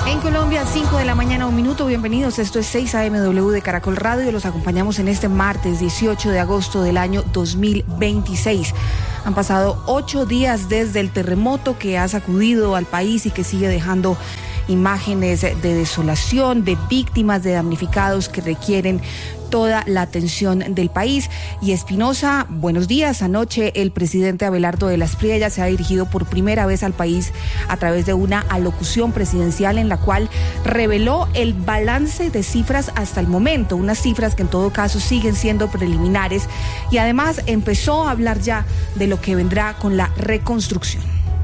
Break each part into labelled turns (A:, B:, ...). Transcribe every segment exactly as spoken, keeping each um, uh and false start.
A: En Colombia, cinco de la mañana, un minuto. Bienvenidos. Esto es seis A M W de Caracol Radio. Los acompañamos en este martes dieciocho de agosto del año dos mil veintiséis. Han pasado ocho días desde el terremoto que ha sacudido al país y que sigue dejando imágenes de desolación, de víctimas, de damnificados que requieren toda la atención del país. Y Espinosa, buenos días. Anoche el presidente Abelardo de la Espriella se ha dirigido por primera vez al país a través de una alocución presidencial en la cual reveló el balance de cifras hasta el momento, unas cifras que en todo caso siguen siendo preliminares, y además empezó a hablar ya de lo que vendrá con la reconstrucción.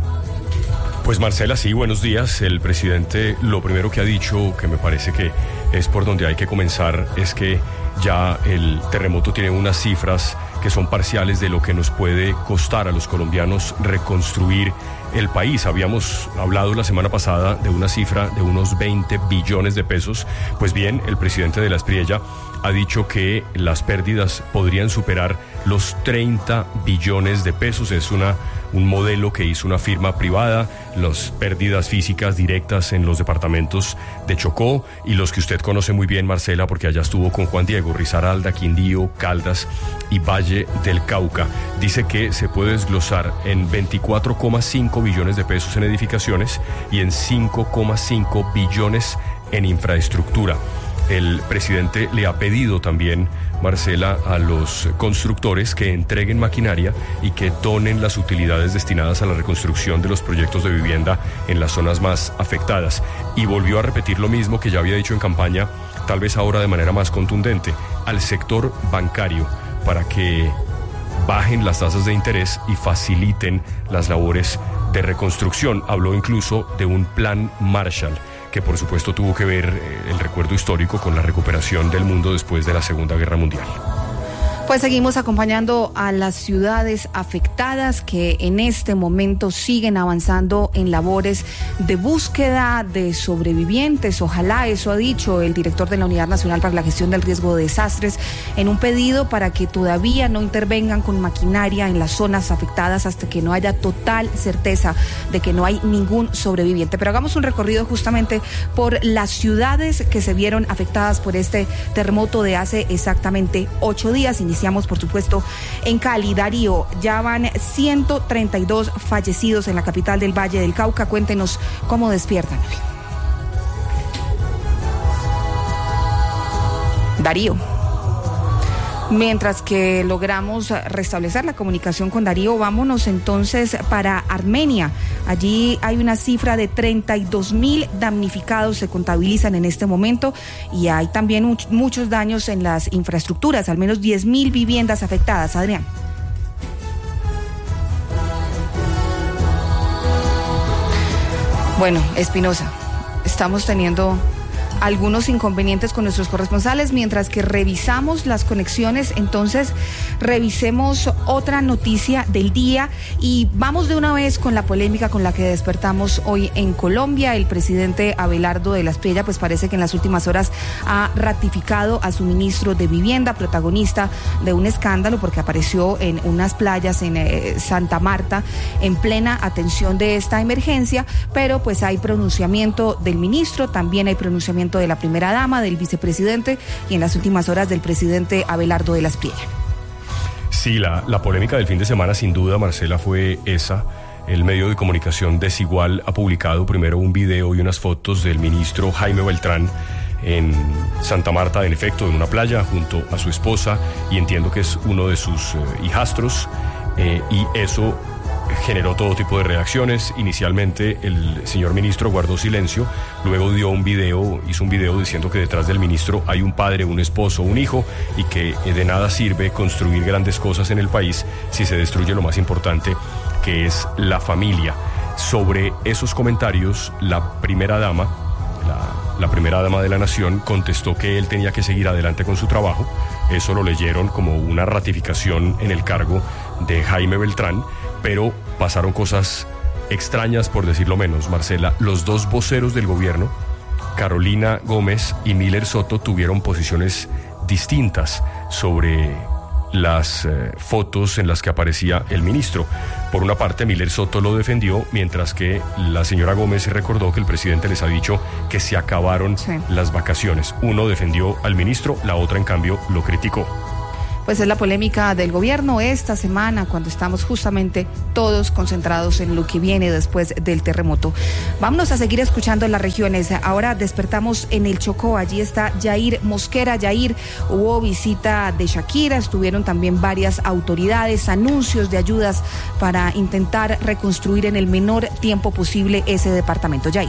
B: Pues Marcela, sí, buenos días. El presidente lo primero que ha dicho, que me parece que es por donde hay que comenzar, es que ya el terremoto tiene unas cifras que son parciales de lo que nos puede costar a los colombianos reconstruir el país. Habíamos hablado la semana pasada de una cifra de unos veinte billones de pesos. Pues bien, el presidente de la Espriella ha dicho que las pérdidas podrían superar los treinta billones de pesos. Es una, un modelo que hizo una firma privada. Las pérdidas físicas directas en los departamentos de Chocó y los que usted conoce muy bien, Marcela, porque allá estuvo con Juan Diego, Risaralda, Quindío, Caldas y Valle del Cauca. Dice que se puede desglosar en veinticuatro coma cinco billones de pesos en edificaciones y en cinco coma cinco billones en infraestructura. El presidente le ha pedido también, Marcela, a los constructores que entreguen maquinaria y que donen las utilidades destinadas a la reconstrucción de los proyectos de vivienda en las zonas más afectadas. Y volvió a repetir lo mismo que ya había dicho en campaña, tal vez ahora de manera más contundente, al sector bancario, para que bajen las tasas de interés y faciliten las labores de reconstrucción. Habló incluso de un plan Marshall, que por supuesto tuvo que ver eh, el recuerdo histórico con la recuperación del mundo después de la Segunda Guerra Mundial.
A: Pues seguimos acompañando a las ciudades afectadas que en este momento siguen avanzando en labores de búsqueda de sobrevivientes. Ojalá, eso ha dicho el director de la Unidad Nacional para la Gestión del Riesgo de Desastres, en un pedido para que todavía no intervengan con maquinaria en las zonas afectadas hasta que no haya total certeza de que no hay ningún sobreviviente. Pero hagamos un recorrido justamente por las ciudades que se vieron afectadas por este terremoto de hace exactamente ocho días. Iniciamos, por supuesto, en Cali. Darío, ya van ciento treinta y dos fallecidos en la capital del Valle del Cauca. Cuéntenos cómo despiertan hoy. Darío. Mientras que logramos restablecer la comunicación con Darío, vámonos entonces para Armenia. Allí hay una cifra de treinta y dos mil damnificados, se contabilizan en este momento, y hay también much- muchos daños en las infraestructuras, al menos diez mil viviendas afectadas. Adrián. Bueno, Espinosa, estamos teniendo algunos inconvenientes con nuestros corresponsales. Mientras que revisamos las conexiones, entonces revisemos otra noticia del día y vamos de una vez con la polémica con la que despertamos hoy en Colombia. El presidente Abelardo de la Espriella, pues parece que en las últimas horas ha ratificado a su ministro de Vivienda, protagonista de un escándalo porque apareció en unas playas en eh, Santa Marta en plena atención de esta emergencia, pero pues hay pronunciamiento del ministro, también hay pronunciamiento de la primera dama, del vicepresidente y en las últimas horas del presidente Abelardo de la Espriella.
B: Sí, la, la polémica del fin de semana sin duda, Marcela, fue esa. El medio de comunicación Desigual ha publicado primero un video y unas fotos del ministro Jaime Beltrán en Santa Marta, en efecto, en una playa junto a su esposa, y entiendo que es uno de sus eh, hijastros, eh, y eso generó todo tipo de reacciones. Inicialmente el señor ministro guardó silencio, luego dio un video, hizo un video diciendo que detrás del ministro hay un padre, un esposo, un hijo, y que de nada sirve construir grandes cosas en el país si se destruye lo más importante, que es la familia. Sobre esos comentarios, la primera dama, la, la primera dama de la nación, contestó que él tenía que seguir adelante con su trabajo. Eso lo leyeron como una ratificación en el cargo de Jaime Beltrán, pero pasaron cosas extrañas, por decirlo menos, Marcela. Los dos voceros del gobierno, Carolina Gómez y Miller Soto, tuvieron posiciones distintas sobre las eh, fotos en las que aparecía el ministro. Por una parte, Miller Soto lo defendió, mientras que la señora Gómez recordó que el presidente les ha dicho que se acabaron sí. las vacaciones. Uno defendió al ministro, la otra, en cambio, lo criticó.
A: Pues es la polémica del gobierno esta semana, cuando estamos justamente todos concentrados en lo que viene después del terremoto. Vámonos a seguir escuchando en las regiones. Ahora despertamos en el Chocó. Allí está Yair Mosquera. Yair, hubo visita de Shakira, estuvieron también varias autoridades, anuncios de ayudas para intentar reconstruir en el menor tiempo posible ese departamento. Yair.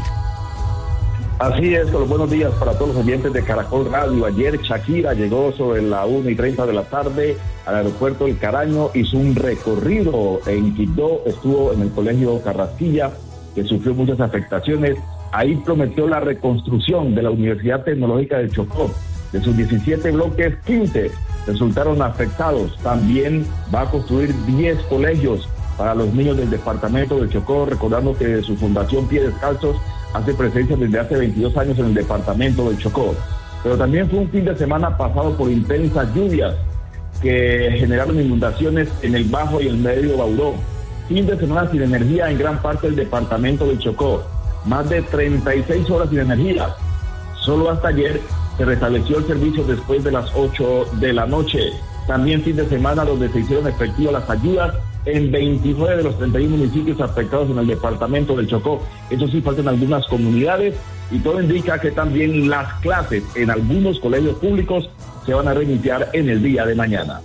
C: Así es, con los buenos días para todos los oyentes de Caracol Radio. Ayer Shakira llegó sobre la una y treinta de la tarde al aeropuerto del Caraño, hizo un recorrido en Quibdó, estuvo en el colegio Carrasquilla, que sufrió muchas afectaciones. Ahí prometió la reconstrucción de la Universidad Tecnológica del Chocó. De sus diecisiete bloques, quince resultaron afectados. También va a construir diez colegios para los niños del departamento del Chocó, recordando que su fundación Pie Descalzos hace presencia desde hace veintidós años en el departamento del Chocó. Pero también fue un fin de semana pasado por intensas lluvias que generaron inundaciones en el Bajo y el Medio Bauró. Fin de semana sin energía en gran parte del departamento del Chocó. Más de treinta y seis horas sin energía. Solo hasta ayer se restableció el servicio después de las ocho de la noche. También fin de semana donde se hicieron efectivas las ayudas en veintinueve de los treinta y uno municipios afectados en el departamento del Chocó. Eso sí, faltan algunas comunidades y todo indica que también las clases en algunos colegios públicos se van a reiniciar en el día de mañana.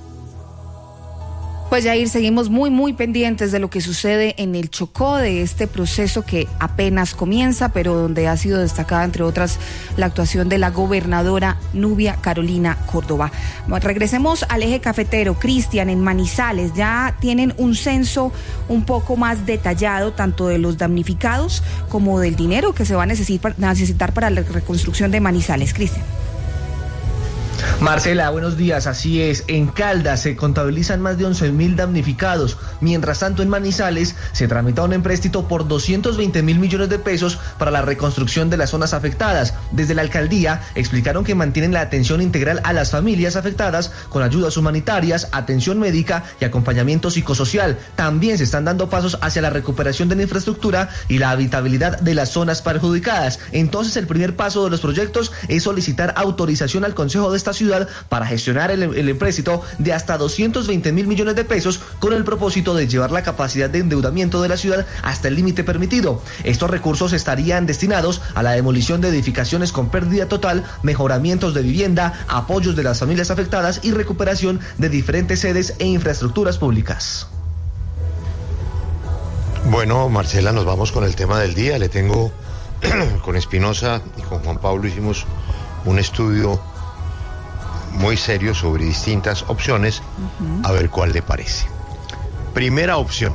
A: Pues Yair, seguimos muy, muy pendientes de lo que sucede en el Chocó, de este proceso que apenas comienza, pero donde ha sido destacada, entre otras, la actuación de la gobernadora Nubia Carolina Córdoba. Regresemos al eje cafetero. Cristian, en Manizales ya tienen un censo un poco más detallado, tanto de los damnificados como del dinero que se va a necesitar para la reconstrucción de Manizales. Cristian.
D: Marcela, buenos días. Así es, en Caldas se contabilizan más de once mil damnificados. Mientras tanto, en Manizales se tramita un empréstito por doscientos veinte mil millones de pesos para la reconstrucción de las zonas afectadas. Desde la alcaldía explicaron que mantienen la atención integral a las familias afectadas con ayudas humanitarias, atención médica y acompañamiento psicosocial. También se están dando pasos hacia la recuperación de la infraestructura y la habitabilidad de las zonas perjudicadas. Entonces, el primer paso de los proyectos es solicitar autorización al Consejo de esta ciudad para gestionar el, el empréstito de hasta doscientos veinte mil millones de pesos con el propósito de llevar la capacidad de endeudamiento de la ciudad hasta el límite permitido. Estos recursos estarían destinados a la demolición de edificaciones con pérdida total, mejoramientos de vivienda, apoyos de las familias afectadas y recuperación de diferentes sedes e infraestructuras públicas.
E: Bueno, Marcela, nos vamos con el tema del día. Le tengo con Espinosa y con Juan Pablo hicimos un estudio muy serio sobre distintas opciones, uh-huh. A ver cuál le parece. Primera opción: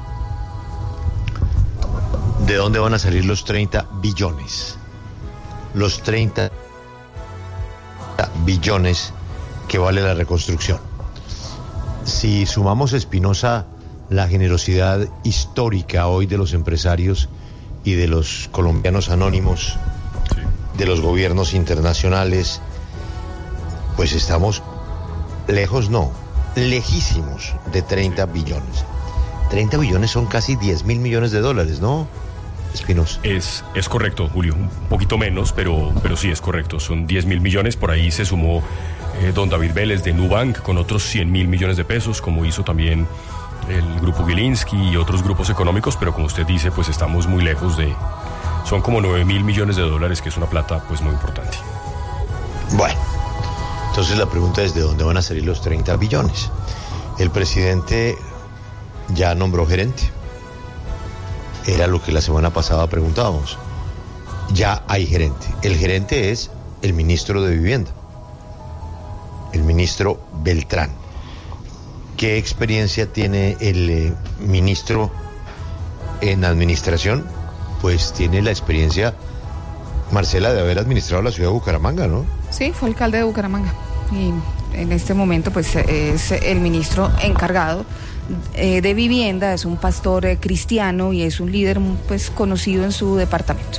E: ¿de dónde van a salir los treinta billones? Los treinta billones que vale la reconstrucción. Si sumamos, Espinosa, la generosidad histórica hoy de los empresarios y de los colombianos anónimos, sí. de los gobiernos internacionales, pues estamos lejos, no, lejísimos de treinta billones. treinta billones son casi diez mil millones de dólares, ¿no, Espinosa?
B: Es, es correcto, Julio, un poquito menos, pero, pero sí es correcto, son diez mil millones. Por ahí se sumó eh, don David Vélez de Nubank con otros cien mil millones de pesos, como hizo también el grupo Gilinski y otros grupos económicos, pero como usted dice, pues estamos muy lejos de... Son como nueve mil millones de dólares, que es una plata pues muy importante.
E: Bueno. Entonces la pregunta es: ¿de dónde van a salir los treinta billones? El presidente ya nombró gerente. Era lo que la semana pasada preguntábamos. Ya hay gerente. El gerente es el ministro de Vivienda, el ministro Beltrán. ¿Qué experiencia tiene el eh, ministro en administración? Pues tiene la experiencia, Marcela, de haber administrado la ciudad de Bucaramanga, ¿no?
A: Sí, fue alcalde de Bucaramanga y en este momento pues es el ministro encargado eh, de vivienda, es un pastor eh, cristiano y es un líder pues conocido en su departamento.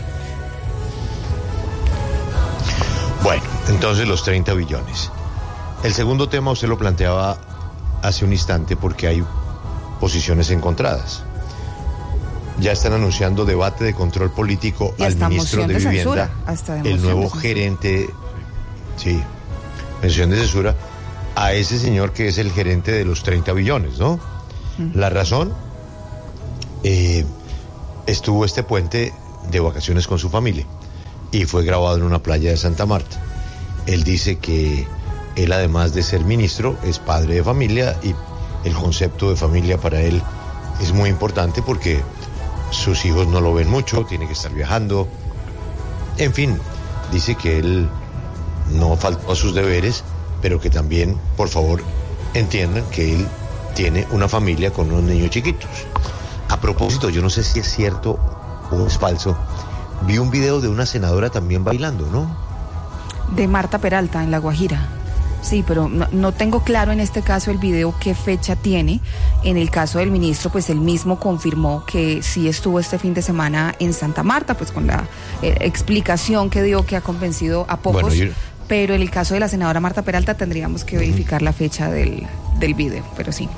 E: Bueno, entonces los treinta billones. El segundo tema usted lo planteaba hace un instante porque hay posiciones encontradas. Ya están anunciando debate de control político
A: y
E: al
A: hasta
E: ministro de,
A: de
E: Vivienda,
A: censura, hasta
E: el nuevo gerente, sí, mención de censura, a ese señor que es el gerente de los treinta billones, ¿no? Uh-huh. La razón, eh, estuvo este puente de vacaciones con su familia y fue grabado en una playa de Santa Marta. Él dice que él, además de ser ministro, es padre de familia y el concepto de familia para él es muy importante porque sus hijos no lo ven mucho, tiene que estar viajando. En fin, dice que él no faltó a sus deberes, pero que también, por favor, entiendan que él tiene una familia con unos niños chiquitos. A propósito, yo no sé si es cierto o es falso, vi un video de una senadora también bailando, ¿no?
A: De Marta Peralta, en La Guajira. Sí, pero no, no tengo claro en este caso el video qué fecha tiene. En el caso del ministro, pues él mismo confirmó que sí estuvo este fin de semana en Santa Marta, pues con la eh, explicación que dio que ha convencido a pocos. Bueno, yo... Pero en el caso de la senadora Marta Peralta tendríamos que verificar uh-huh. la fecha del, del video, pero sí.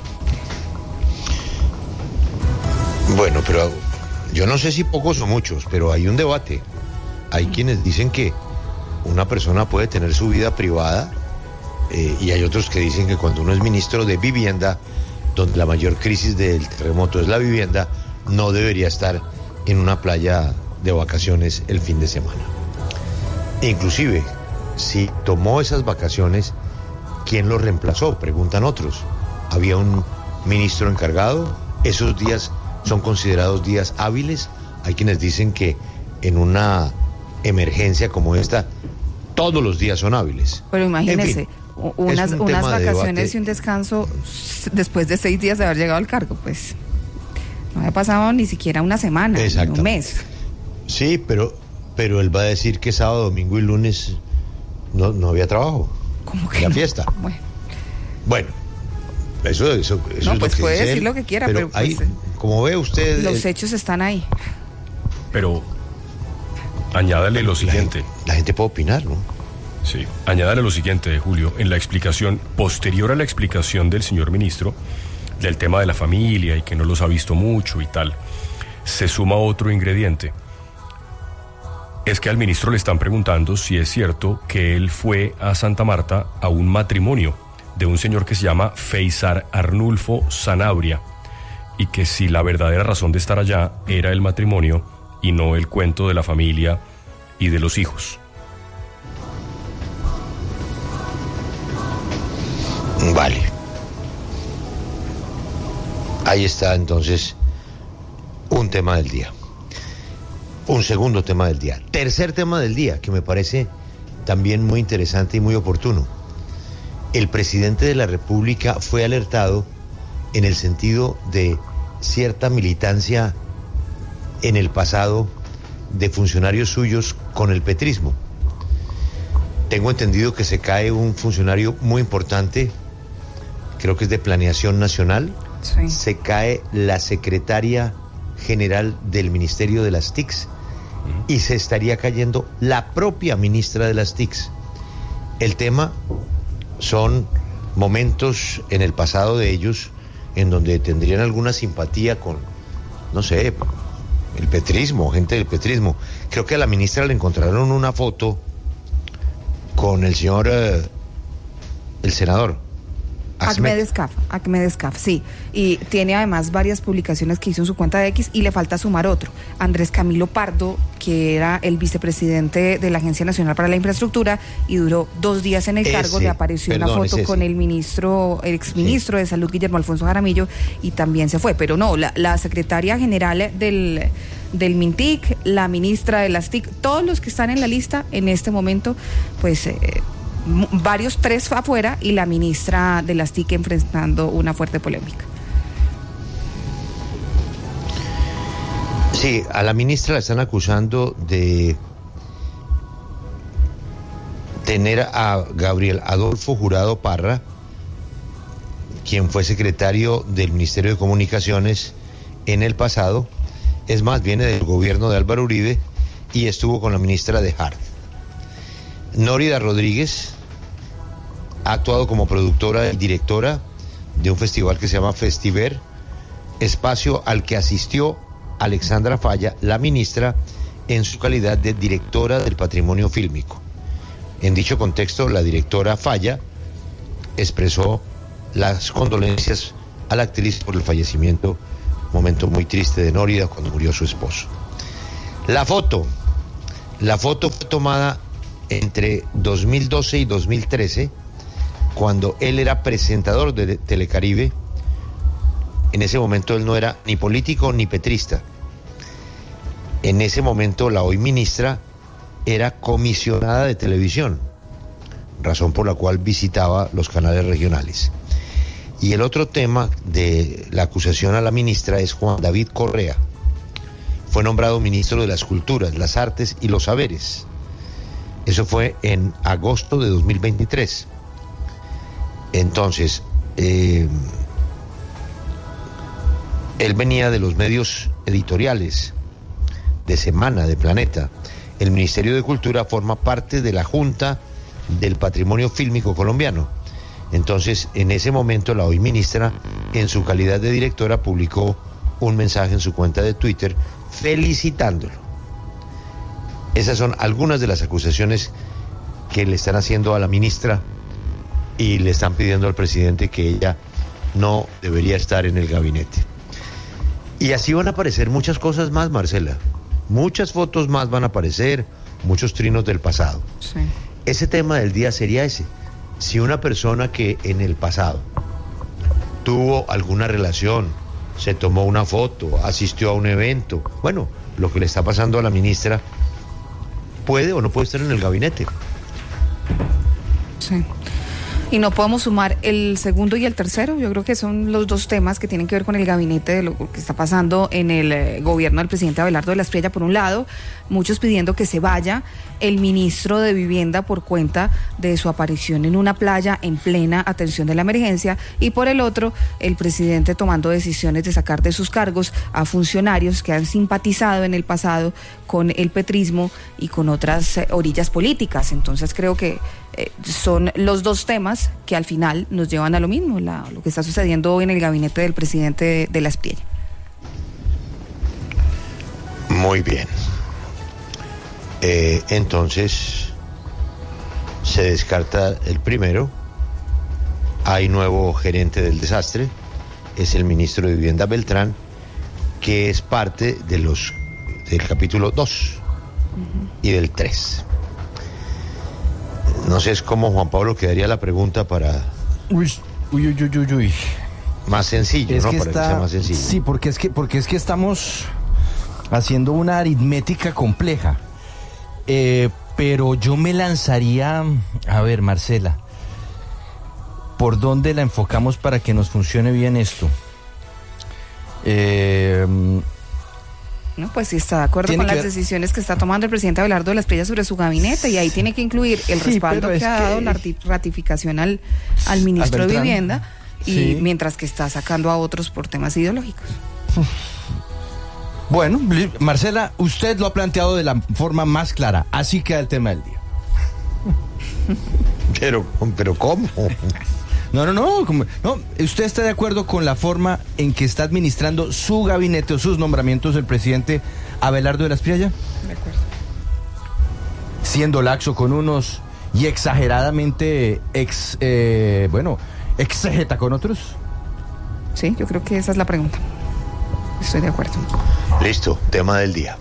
E: Bueno, pero yo no sé si pocos o muchos, pero hay un debate. Hay uh-huh. quienes dicen que una persona puede tener su vida privada. Eh, y hay otros que dicen que cuando uno es ministro de Vivienda, donde la mayor crisis del terremoto es la vivienda, no debería estar en una playa de vacaciones el fin de semana. E inclusive, si tomó esas vacaciones, ¿quién lo reemplazó? Preguntan otros. ¿Había un ministro encargado? ¿Esos días son considerados días hábiles? Hay quienes dicen que en una emergencia como esta, todos los días son hábiles.
A: Pero imagínese, unas, un unas vacaciones y un descanso después de seis días de haber llegado al cargo, pues no había pasado ni siquiera una semana, ni un mes.
E: Sí, pero, pero él va a decir que sábado, domingo y lunes no, no había trabajo.
A: ¿Cómo que
E: era
A: no?
E: Fiesta.
A: Bueno,
E: bueno eso, eso, eso
A: no,
E: es
A: pues
E: lo que
A: puede
E: dice
A: decir
E: él,
A: lo que quiera,
E: pero,
A: pero
E: ahí,
A: pues,
E: como ve usted,
A: los
E: el,
A: hechos están ahí.
B: Pero añádale lo siguiente.
E: La gente, la gente puede opinar, ¿no?
B: Sí, añádale lo siguiente, Julio, en la explicación, posterior a la explicación del señor ministro, del tema de la familia y que no los ha visto mucho y tal, se suma otro ingrediente. Es que al ministro le están preguntando si es cierto que él fue a Santa Marta a un matrimonio de un señor que se llama Feisar Arnulfo Sanabria, y que si la verdadera razón de estar allá era el matrimonio y no el cuento de la familia y de los hijos.
E: Vale. Ahí está entonces un tema del día. Un segundo tema del día. Tercer tema del día, que me parece también muy interesante y muy oportuno. El presidente de la República fue alertado en el sentido de cierta militancia en el pasado de funcionarios suyos con el petrismo. Tengo entendido que se cae un funcionario muy importante, creo que es de Planeación Nacional,
A: sí.
E: Se cae la secretaria general del Ministerio de las T I Cs uh-huh. y se estaría cayendo la propia ministra de las T I Cs. El tema son momentos en el pasado de ellos en donde tendrían alguna simpatía con, no sé, el petrismo, gente del petrismo. Creo que a la ministra le encontraron una foto con el señor, eh, el senador
A: Ahmed Escaf, Ahmed Escaf, sí, y tiene además varias publicaciones que hizo en su cuenta de X y le falta sumar otro. Andrés Camilo Pardo, que era el vicepresidente de la Agencia Nacional para la Infraestructura y duró dos días en el cargo, ese, le apareció perdón, una foto con el ministro, el exministro sí. de Salud, Guillermo Alfonso Jaramillo, y también se fue. Pero no, la, la secretaria general del, del MINTIC, la ministra de las T I C, todos los que están en la lista en este momento, pues... Eh, varios, tres afuera, y la ministra de las T I C enfrentando una fuerte polémica.
E: Sí, a la ministra la están acusando de tener a Gabriel Adolfo Jurado Parra, quien fue secretario del Ministerio de Comunicaciones en el pasado, es más, viene del gobierno de Álvaro Uribe y estuvo con la ministra de Hart. Nórida Rodríguez ha actuado como productora y directora de un festival que se llama Festiver, espacio al que asistió Alexandra Falla, la ministra, en su calidad de directora del patrimonio fílmico. En dicho contexto, la directora Falla expresó las condolencias a la actriz por el fallecimiento, momento muy triste de Nórida cuando murió su esposo. La foto, la foto fue tomada entre dos mil doce y dos mil trece, cuando él era presentador de Telecaribe. En ese momento él no era ni político ni petrista. En ese momento la hoy ministra era comisionada de televisión, razón por la cual visitaba los canales regionales. Y el otro tema de la acusación a la ministra es Juan David Correa. Fue nombrado ministro de las Culturas, las Artes y los Saberes. Eso fue en agosto de dos mil veintitrés. Entonces, eh, él venía de los medios editoriales de Semana, de Planeta. El Ministerio de Cultura forma parte de la Junta del Patrimonio Fílmico Colombiano. Entonces, en ese momento, la hoy ministra, en su calidad de directora, publicó un mensaje en su cuenta de Twitter felicitándolo. Esas son algunas de las acusaciones que le están haciendo a la ministra y le están pidiendo al presidente que ella no debería estar en el gabinete. Y así van a aparecer muchas cosas más, Marcela. Muchas fotos más van a aparecer, muchos trinos del pasado.
A: Sí.
E: Ese tema del día sería ese. Si una persona que en el pasado tuvo alguna relación, se tomó una foto, asistió a un evento, bueno, lo que le está pasando a la ministra, puede o no puede estar en el gabinete.
A: Sí. Y no podemos sumar el segundo y el tercero. Yo creo que son los dos temas que tienen que ver con el gabinete de lo que está pasando en el eh, gobierno del presidente Abelardo de la Espriella. Por un lado, muchos pidiendo que se vaya el ministro de Vivienda por cuenta de su aparición en una playa en plena atención de la emergencia, y por el otro, el presidente tomando decisiones de sacar de sus cargos a funcionarios que han simpatizado en el pasado con el petrismo y con otras eh, orillas políticas. Entonces creo que eh, son los dos temas que al final nos llevan a lo mismo, la, lo que está sucediendo hoy en el gabinete del presidente de, de la Espriella.
E: Muy bien. Eh, entonces, se descarta el primero. Hay nuevo gerente del desastre, es el ministro de Vivienda Beltrán, que es parte de los del capítulo dos uh-huh. y del tres. No sé, es como Juan Pablo quedaría la pregunta para...
F: Uy, uy, uy, uy, uy, uy.
E: Más sencillo,
F: es
E: ¿no?
F: Que
E: para
F: está,
E: que sea más sencillo.
F: Sí, porque es que, porque es que estamos haciendo una aritmética compleja. Eh, pero yo me lanzaría, a ver, Marcela, ¿por dónde la enfocamos para que nos funcione bien esto? Eh...
A: No, pues si está de acuerdo con las ver... decisiones que está tomando el presidente Abelardo de la Espriella sobre su gabinete, y ahí tiene que incluir el sí, respaldo que ha dado que... la ratificación al, al ministro de Vivienda, y sí. mientras que está sacando a otros por temas ideológicos.
F: Bueno, Marcela, usted lo ha planteado de la forma más clara, así queda el tema del día.
E: Pero, pero ¿cómo?
F: No, no, no, como, no. ¿Usted está de acuerdo con la forma en que está administrando su gabinete o sus nombramientos el presidente Abelardo de la Espriella?
A: De acuerdo.
F: Siendo laxo con unos y exageradamente ex, eh, bueno, exégeta con otros.
A: Sí, yo creo que esa es la pregunta. Estoy de acuerdo.
E: Listo, tema del día.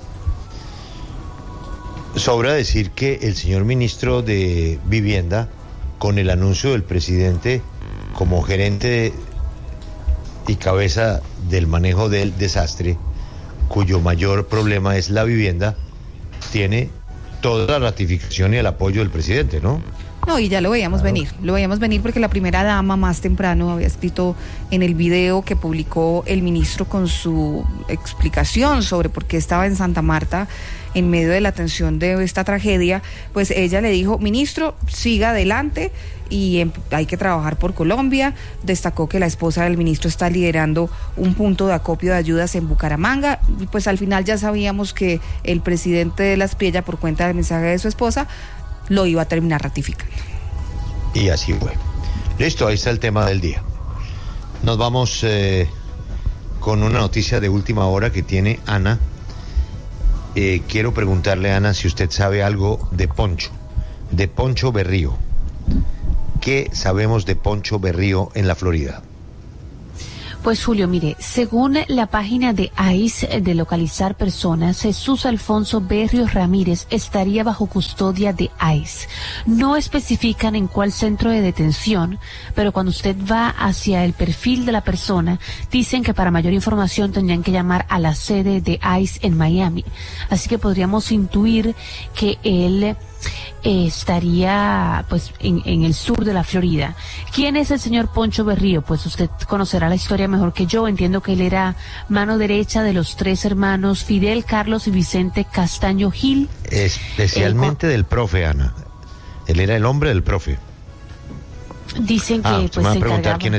E: Sobra decir que el señor ministro de Vivienda, con el anuncio del presidente como gerente y cabeza del manejo del desastre, cuyo mayor problema es la vivienda, tiene toda la ratificación y el apoyo del presidente, ¿no?
A: No, y ya lo veíamos claro. venir, lo veíamos venir porque la primera dama más temprano había escrito en el video que publicó el ministro con su explicación sobre por qué estaba en Santa Marta en medio de la atención de esta tragedia, pues ella le dijo: ministro, siga adelante y hay que trabajar por Colombia. Destacó que la esposa del ministro está liderando un punto de acopio de ayudas en Bucaramanga, y pues al final ya sabíamos que el presidente de la Espriella, por cuenta del mensaje de su esposa, lo iba a terminar ratificando.
E: Y así fue. Listo, ahí está el tema del día. Nos vamos eh, con una noticia de última hora que tiene Ana. Eh, quiero preguntarle, Ana, si usted sabe algo de Poncho, de Poncho Berrío. ¿Qué sabemos de Poncho Berrío en la Florida?
G: Pues Julio, mire, según la página de ICE de localizar personas, Jesús Alfonso Berrío Ramírez estaría bajo custodia de ICE. No especifican en cuál centro de detención, pero cuando usted va hacia el perfil de la persona, dicen que para mayor información tendrían que llamar a la sede de ICE en Miami. Así que podríamos intuir que él Eh, estaría pues en, en el sur de la Florida. ¿Quién es el señor Poncho Berrío? Pues usted conocerá la historia mejor que yo. Entiendo que él era mano derecha de los tres hermanos Fidel, Carlos y Vicente Castaño Gil.
E: Especialmente eh, del profe, Ana. Él era el hombre del profe.
G: Dicen que
E: ah,
G: pues se encargaba...